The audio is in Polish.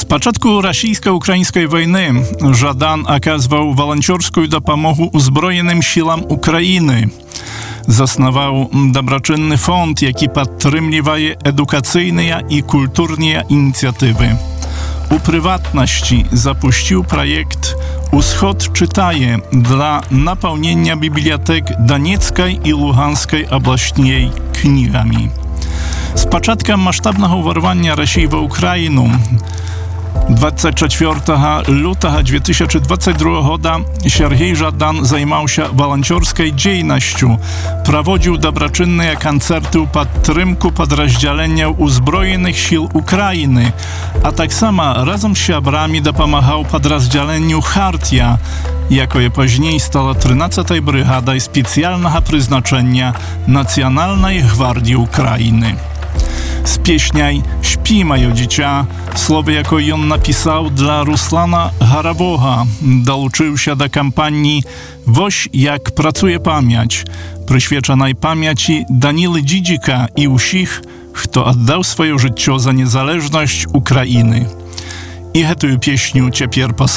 Спочатку російсько-української війни Жадан оказывал волонтерскую допомогу узброеным силам України. Заснаваў добрачынны фонд, які падтрымлівае адукацыйныя і культурныя ініцыятывы. У прywatności zapuścił projekt Uschod czytaje dla napełnienia bibliotek Donieckiej i Luhanskiej oblaśniej knigami. Z początkiem masштабного wyrwania Rosji w Ukrainę 24 lutego 2022 roku Сергей Жадан займał się волонтерской działalnością, prowadził dobroczynne koncerty u podtrymku podrazdzielenia uzbrojonych sił Ukrainy, a tak samo razem z siabrami dopomagał podrazdzieleniu Chartia, jakoje później stała 13. Brygada i specjalnego przeznaczenia Nacjonalnej Gwardii Ukrainy. Z pieśniaj «Śpi, moje dziecię», słowo, jakie on napisał dla Ruslana Harawoga, dołączył się do kampanii «Woś jak pracuje pamięć», przyświeczonej pamięci Danily Dzidzika i usich, kto oddał swoje życie za niezależność Ukrainy. I tę pieśnię teraz posłuchajmy.